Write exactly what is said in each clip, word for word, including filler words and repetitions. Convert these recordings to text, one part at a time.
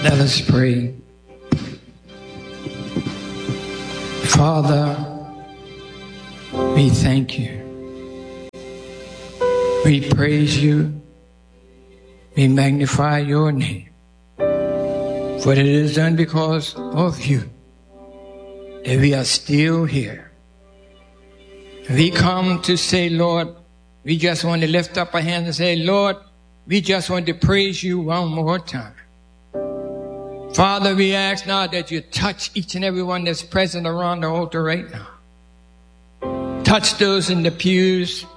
Let us pray. Father, we thank you. We praise you. We magnify your name. For it is done because of you that we are still here. We come to say, Lord, we just want to lift up our hands and say, Lord, we just want to praise you one more time. Father, we ask now that you touch each and every one that's present around the altar right now. Touch those in the pews.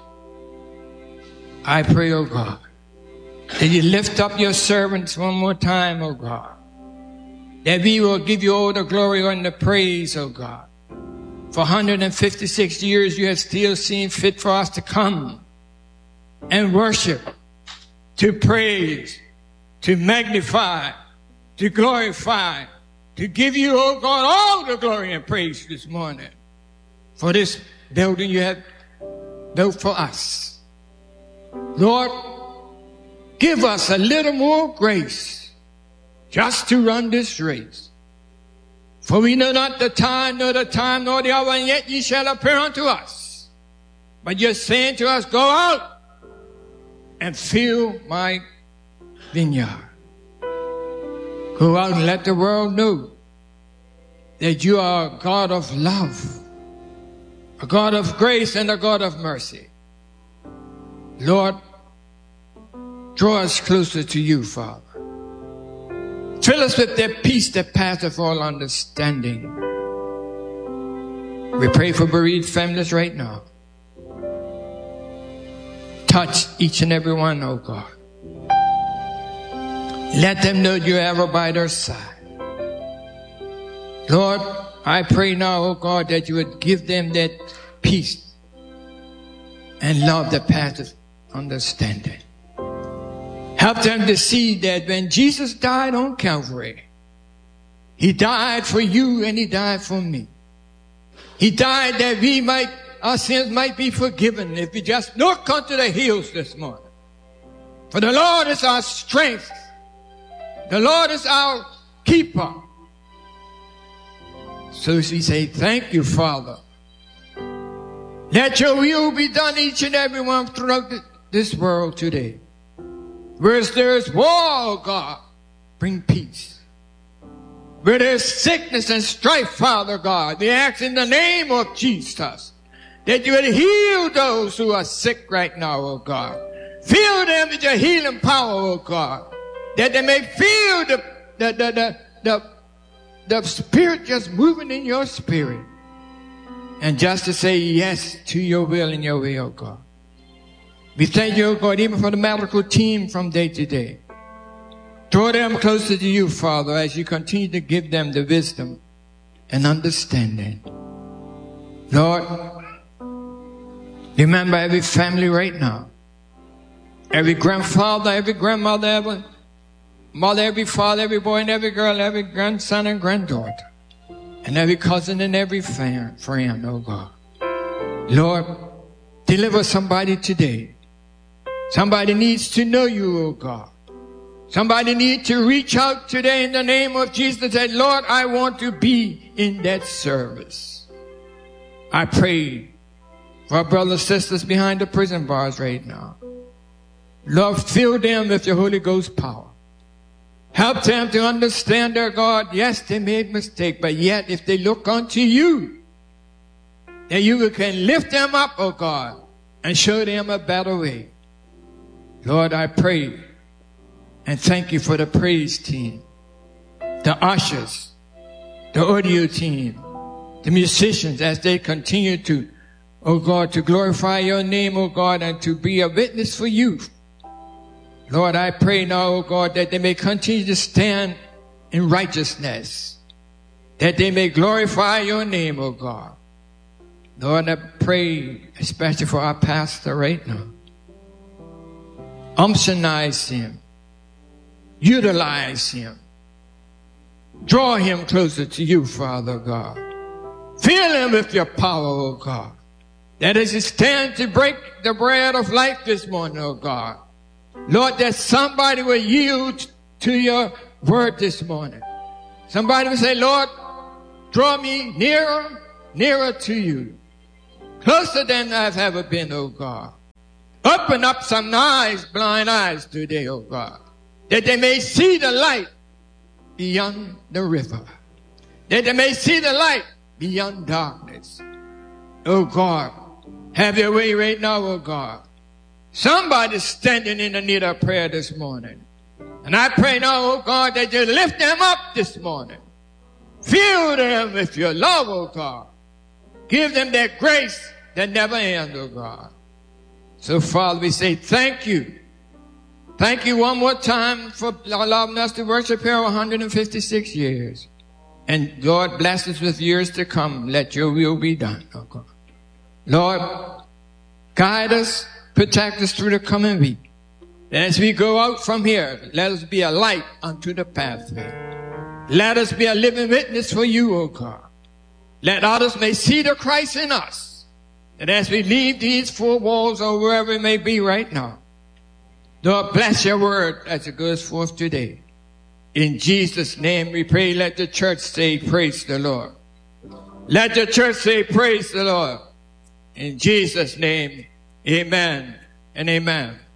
I pray, oh God, that you lift up your servants one more time, oh God. That we will give you all the glory and the praise, oh God. For one hundred fifty-six years you have still seen fit for us to come and worship, to praise, to magnify, to glorify, to give you, oh God, all the glory and praise this morning for this building you have built for us. Lord, give us a little more grace just to run this race. For we know not the time, nor the time, nor the hour, and yet ye shall appear unto us. But you're saying to us, go out and fill my vineyard. Go out and let the world know that you are a God of love, a God of grace, and a God of mercy. Lord, draw us closer to you, Father. Fill us with that peace that passeth all understanding. We pray for bereaved families right now. Touch each and every one, oh God. Let them know you're ever by their side. Lord, I pray now, oh God, that you would give them that peace and love that passeth understanding. Help them to see that when Jesus died on Calvary, he died for you and he died for me. He died that we might, our sins might be forgiven if we just look unto the hills this morning. For the Lord is our strength. The Lord is our keeper. So we say, thank you, Father. Let your will be done each and every one throughout this world today. Where there is war, oh God, bring peace. Where there is sickness and strife, Father God, we ask in the name of Jesus that you would heal those who are sick right now, oh God. Fill them with your healing power, oh God. That they may feel the, the, the, the, the, the Spirit just moving in your spirit. And just to say yes to your will and your way, oh God. We thank you, oh God, even for the medical team from day to day. Draw them closer to you, Father, as you continue to give them the wisdom and understanding. Lord, remember every family right now. Every grandfather, every grandmother, every mother, every father, every boy and every girl, every grandson and granddaughter. And every cousin and every friend, friend, oh God. Lord, deliver somebody today. Somebody needs to know you, oh God. Somebody needs to reach out today in the name of Jesus and say, Lord, I want to be in that service. I pray for our brothers and sisters behind the prison bars right now. Lord, fill them with your Holy Ghost power. Help them to understand their God. Yes, they made mistake, but yet if they look unto you, then you can lift them up, oh God, and show them a better way. Lord, I pray and thank you for the praise team, the ushers, the audio team, the musicians as they continue to, oh God, to glorify your name, oh God, and to be a witness for you. Lord, I pray now, oh God, that they may continue to stand in righteousness, that they may glorify your name, oh God. Lord, I pray especially for our pastor right now. Unctionize him. Utilize him. Draw him closer to you, Father God. Fill him with your power, oh God. That as he stands to break the bread of life this morning, oh God. Lord, that somebody will yield to your word this morning. Somebody will say, Lord, draw me nearer, nearer to you. Closer than I've ever been, oh God. Open up some eyes, blind eyes today, oh God, that they may see the light beyond the river. That they may see the light beyond darkness. Oh God, have your way right now, oh God. Somebody's standing in the need of prayer this morning. And I pray now, oh God, that you lift them up this morning. Fill them with your love, oh God. Give them that grace that never ends, oh God. So, Father, we say thank you. Thank you one more time for allowing us to worship here one hundred fifty-six years. And Lord, bless us with years to come. Let your will be done, oh God. Lord, guide us, protect us through the coming week. And as we go out from here, let us be a light unto the pathway. Let us be a living witness for you, O God. Let others may see the Christ in us. And as we leave these four walls or wherever it may be right now, Lord, bless your word as it goes forth today. In Jesus' name we pray. Let the church say, praise the Lord. Let the church say, praise the Lord. In Jesus' name, amen and amen.